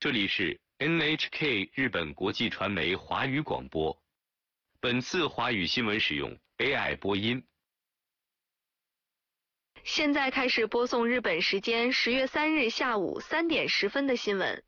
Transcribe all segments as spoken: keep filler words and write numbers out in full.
这里是 N H K 日本国际传媒华语广播。本次华语新闻使用 A I 播音。 现在开始播送日本时间十月三日下午三点十分的新闻。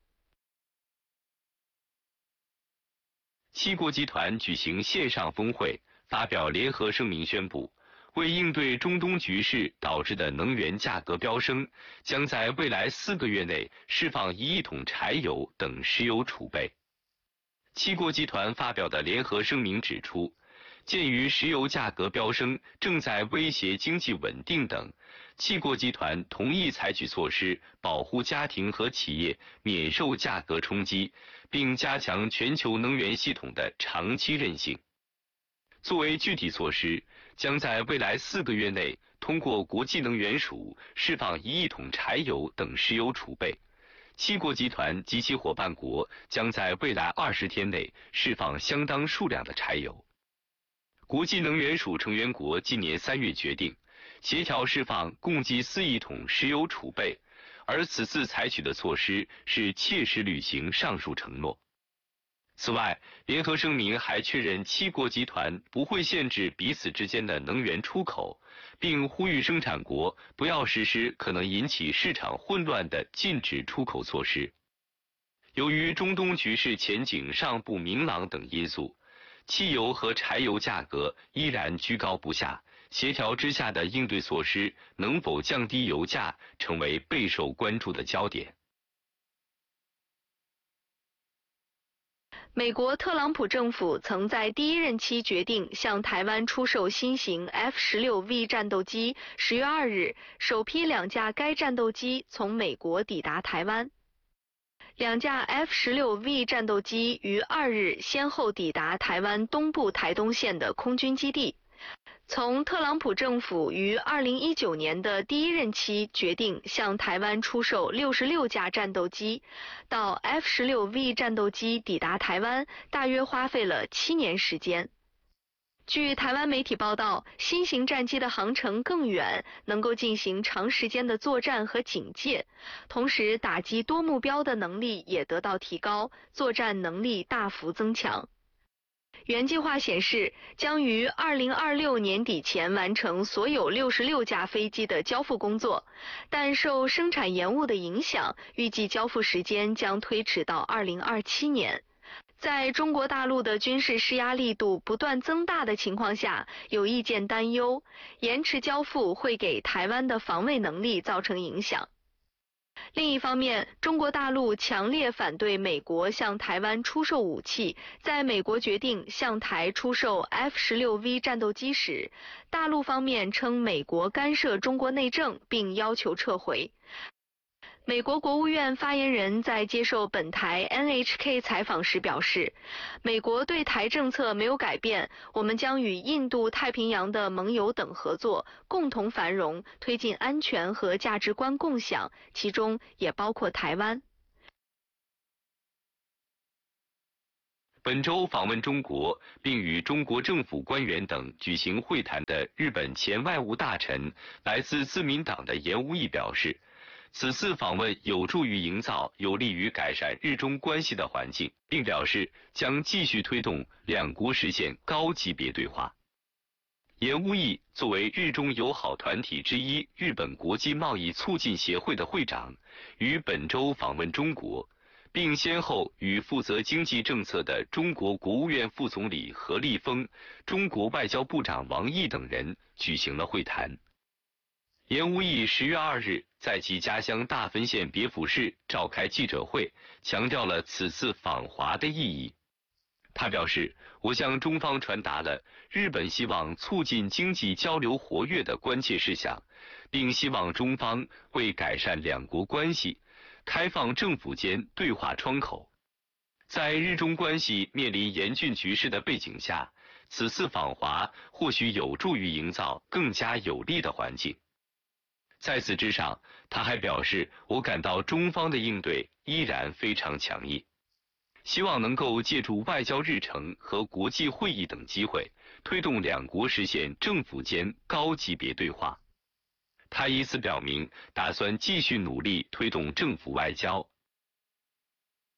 七国集团举行线上峰会，发表联合声明宣布，为应对中东局势导致的能源价格飙升，将在未来四个月内释放一亿桶柴油等石油储备。七国集团发表的联合声明指出，鉴于石油价格飙升正在威胁经济稳定等，七国集团同意采取措施保护家庭和企业免受价格冲击，并加强全球能源系统的长期韧性。作为具体措施，将在未来四个月内通过国际能源署释放一亿桶柴油等石油储备。七国集团及其伙伴国将在未来二十天内释放相当数量的柴油。国际能源署成员国今年三月决定协调释放共计四亿桶石油储备，而此次采取的措施是切实履行上述承诺。此外，联合声明还确认七国集团不会限制彼此之间的能源出口，并呼吁生产国不要实施可能引起市场混乱的禁止出口措施。由于中东局势前景尚不明朗等因素，汽油和柴油价格依然居高不下，协调之下的应对措施能否降低油价，成为备受关注的焦点。 美国特朗普政府曾在第一任期决定向台湾出售新型 F 十六 V 战斗机，十月二日，首批两架该战斗机从美国抵达台湾。两架 F 十六 V 战斗机于二日先后抵达台湾东部台东县的空军基地。从特朗普政府于二零一九年的第一任期决定向台湾出售六十六架战斗机，到 F 十六 V 战斗机抵达台湾，大约花费了七年时间。据台湾媒体报道，新型战机的航程更远，能够进行长时间的作战和警戒，同时打击多目标的能力也得到提高，作战能力大幅增强。原计划显示，将于二零二六年底前完成所有六十六架飞机的交付工作，但受生产延误的影响，预计交付时间将推迟到二零二七年。在中国大陆的军事施压力度不断增大的情况下，有意见担忧，延迟交付会给台湾的防卫能力造成影响。另一方面，中国大陆强烈反对美国向台湾出售武器。在美国决定向台出售 F 十六 V 战斗机时，大陆方面称美国干涉中国内政，并要求撤回。美国国务院发言人在接受本台 N H K 采访时表示，美国对台政策没有改变，我们将与印度太平洋的盟友等合作，共同繁荣，推进安全和价值观共享，其中也包括台湾。 本周访问中国并与中国政府官员等举行会谈的日本前外务大臣、来自自民党的岩屋义表示，此次访问有助于营造有利于改善日中关系的环境，并表示将继续推动两国实现高级别对话。岩屋义作为日中友好团体之一日本国际贸易促进协会的会长，于本周访问中国，并先后与负责经济政策的中国国务院副总理何立峰、中国外交部长王毅等人举行了会谈。岩屋义十月二日在其家乡大分县别府市召开记者会，强调了此次访华的意义。他表示，我向中方传达了日本希望促进经济交流活跃的关切事项，并希望中方为改善两国关系，开放政府间对话窗口。在日中关系面临严峻局势的背景下，此次访华或许有助于营造更加有利的环境。在此之上，他还表示，我感到中方的应对依然非常强硬，希望能够借助外交日程和国际会议等机会，推动两国实现政府间高级别对话。他以此表明，打算继续努力推动政府外交。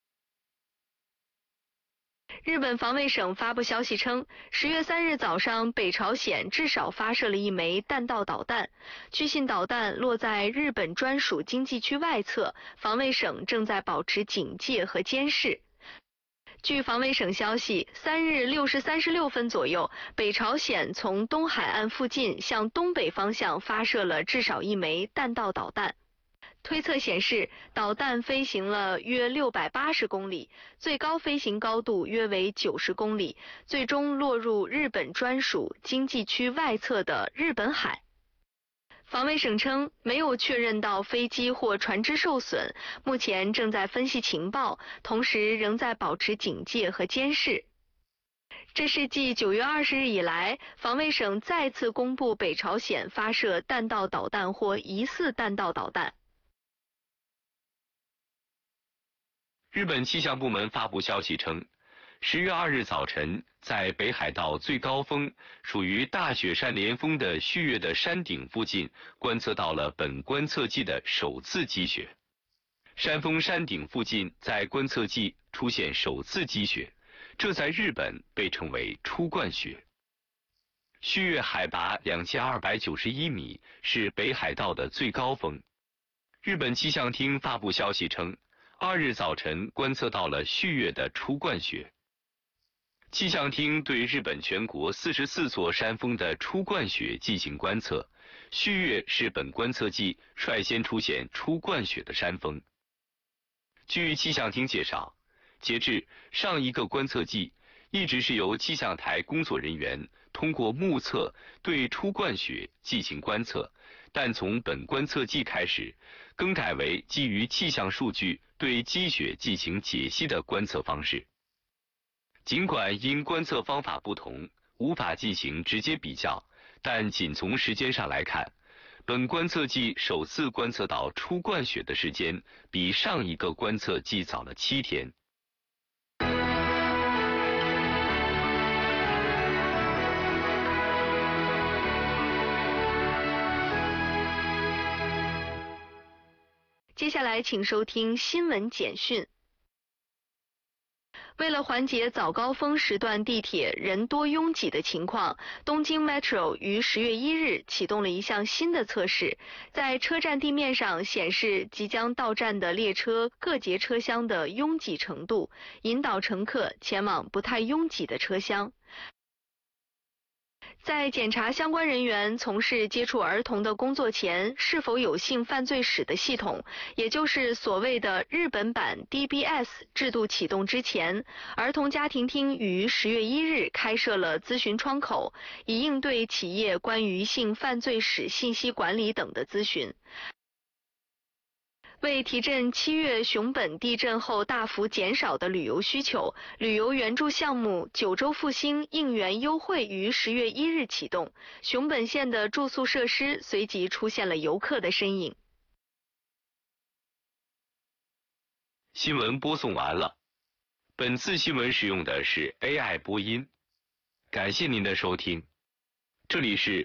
日本防卫省发布消息称，十月三日早上，北朝鲜至少发射了一枚弹道导弹，据信导弹落在日本专属经济区外侧，防卫省正在保持警戒和监视。据防卫省消息，三日六时三十六分左右，北朝鲜从东海岸附近向东北方向发射了至少一枚弹道导弹。推测显示，导弹飞行了约六百八十公里，最高飞行高度约为九十公里，最终落入日本专属经济区外侧的日本海。防卫省称，没有确认到飞机或船只受损，目前正在分析情报，同时仍在保持警戒和监视。这是继九月二十日以来，防卫省再次公布北朝鲜发射弹道导弹或疑似弹道导弹。 日本气象部门发布消息称，十月二日早晨，在北海道最高峰属于大雪山连峰的旭岳的山顶附近，观测到了本观测季的首次积雪。山峰山顶附近在观测季出现首次积雪，这在日本被称为初冠雪。旭岳海拔两千二百九十一米，是北海道的最高峰。日本气象厅发布消息称，二日早晨观测到了旭岳的初冠雪。气象厅对日本全国四十四座山峰的初冠雪进行观测，旭岳是本观测季率先出现初冠雪的山峰。据气象厅介绍，截至上一个观测季，一直是由气象台工作人员通过目测对初冠雪进行观测，但从本观测季开始，更改为基于气象数据对积雪进行解析的观测方式。尽管因观测方法不同，无法进行直接比较，但仅从时间上来看，本观测季首次观测到初冠雪的时间比上一个观测季早了七天。 接下来请收听新闻简讯。为了缓解早高峰时段地铁人多拥挤的情况，东京 Metro 于十月一日启动了一项新的测试，在车站地面上显示即将到站的列车各节车厢的拥挤程度，引导乘客前往不太拥挤的车厢。在检查相关人员从事接触儿童的工作前是否有性犯罪史的系统，也就是所谓的日本版 D B S 制度启动之前，儿童家庭厅于十月一日开设了咨询窗口，以应对企业关于性犯罪史信息管理等的咨询。为提振七月熊本地震后大幅减少的旅游需求，旅游援助项目九州复兴应援优惠于十月一日启动，熊本县的住宿设施随即出现了游客的身影。 新闻播送完了，本次新闻使用的是 A I 播音，感谢您的收听，这里是